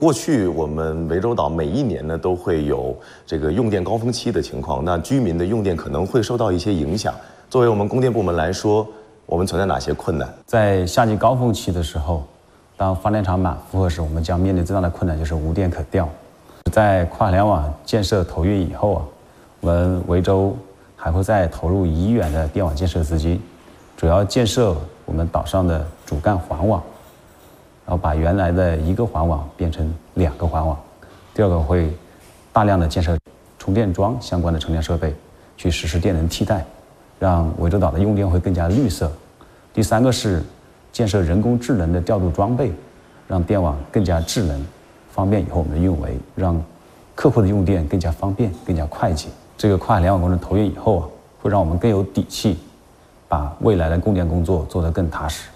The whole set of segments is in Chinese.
过去我们涠洲岛每一年呢都会有这个用电高峰期的情况，那居民的用电可能会受到一些影响。作为我们供电部门来说，我们存在哪些困难？ 在夏季高峰期的时候，当发电厂满负荷时，我们将面临最大的困难就是无电可调。在跨海联网建设投运以后我们涠洲还会再投入1亿元的电网建设资金，主要建设我们岛上的主干环网。然后把原来的1个环网变成2个环网。第二个会大量的建设充电桩相关的充电设备，去实施电能替代，让涠洲岛的用电会更加绿色。第3个是建设人工智能的调度装备，让电网更加智能，方便以后我们的运维，让客户的用电更加方便、更加快捷。这个跨海联网工程投运以后会让我们更有底气，把未来的供电工作做得更踏实。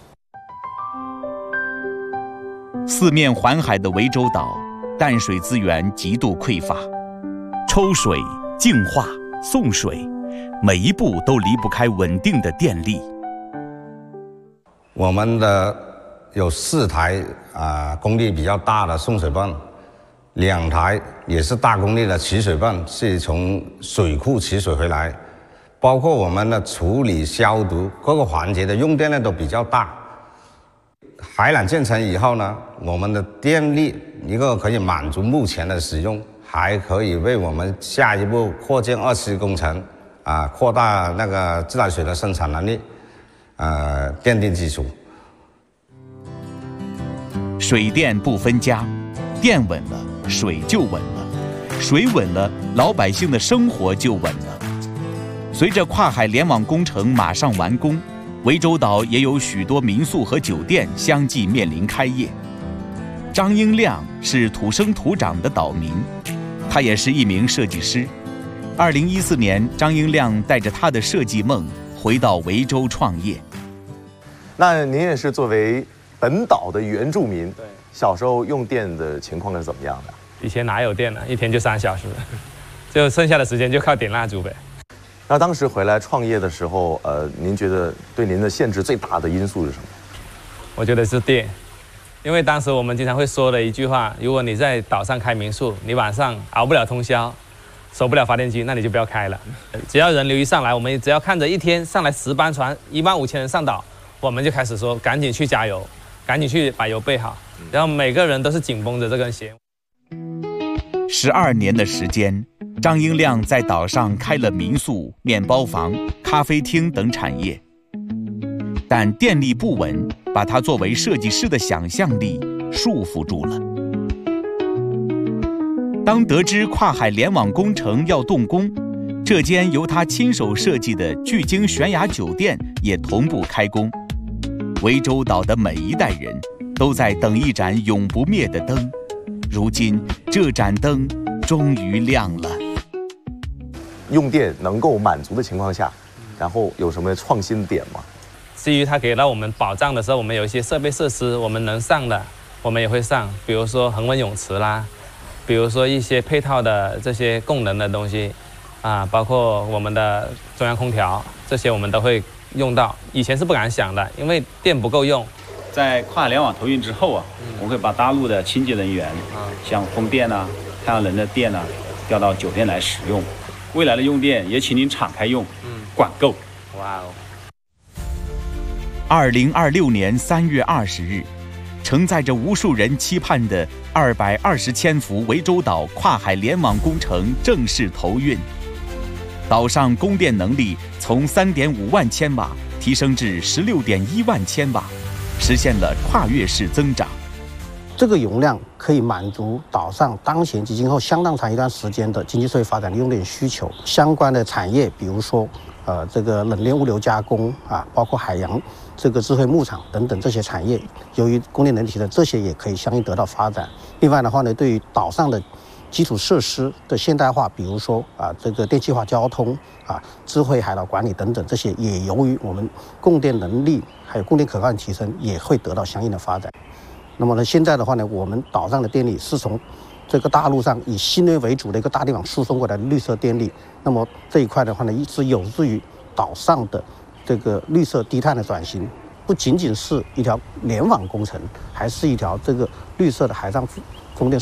四面环海的涠洲岛，淡水资源极度匮乏，抽水、净化、送水，每一步都离不开稳定的电力。 我们的有4台功率比较大的送水泵，2台也是大功率的取水泵，是从水库取水回来。包括我们的处理、消毒各个环节的用电量都比较大。海缆建成以后呢，我们的电力一个可以满足目前的使用，还可以为我们下一步扩建2期工程扩大那个自来水的生产能力奠定基础。 水电不分家，电稳了，水就稳了；水稳了，老百姓的生活就稳了。随着跨海联网工程马上完工，涠洲岛也有许多民宿和酒店相继面临开业。张英亮是土生土长的岛民，他也是一名设计师。2014年，张英亮带着他的设计梦回到涠洲创业。 那您也是作为本岛的原住民，对，小时候用电的情况是怎么样的？ 以前哪有电呢？一天就3小时，就剩下的时间就靠点蜡烛呗。 那当时回来创业的时候，您觉得对您的限制最大的因素是什么？ 我觉得是电，因为当时我们经常会说的一句话：如果你在岛上开民宿，你晚上熬不了通宵，守不了发电机，那你就不要开了。只要人流一上来，我们只要看着一天上来10班船，15000人上岛，我们就开始说赶紧去加油，赶紧去把油备好，然后每个人都是紧绷着这根弦。 12年的时间，张英亮在岛上开了民宿、面包房、咖啡厅等产业，但电力不稳把他作为设计师的想象力束缚住了。当得知跨海联网工程要动工，这间由他亲手设计的巨鲸悬崖酒店也同步开工。涠洲岛的每一代人都在等一盏永不灭的灯，如今这盏灯终于亮了。 用电能够满足的情况下，然后有什么创新点吗？ 基于它给到我们保障的时候，我们有一些设备设施我们能上的，我们也会上，比如说恒温泳池啦，比如说一些配套的这些供能的东西包括我们的中央空调，这些我们都会用到。以前是不敢想的，因为电不够用。 在跨海联网投运之后我们会把大陆的清洁能源像风电太阳能的电调到酒店来使用。未来的用电也请您敞开用，管够。 哇哦 ！2026年3月20日，承载着无数人期盼的220千伏涠洲岛跨海联网工程正式投运。岛上供电能力从3.5万千瓦提升至16.1万千瓦，实现了跨越式增长。 这个容量可以满足岛上当前及今后相当长一段时间的经济社会发展的用电需求。相关的产业，比如说这个冷链物流加工包括海洋这个智慧牧场等等这些产业，由于供电能力提升，这些也可以相应得到发展。另外的话呢，对于岛上的基础设施的现代化，比如说这个电气化交通智慧海岛管理等等，这些也由于我们供电能力还有供电可靠性提升，也会得到相应的发展。那么呢，现在的话呢，我们岛上的电力是从这个大陆上以新能源为主的一个大地网输送过来的绿色电力。那么这一块的话呢，一直有助于岛上的这个绿色低碳的转型，不仅仅是一条联网工程，还是一条这个绿色的海上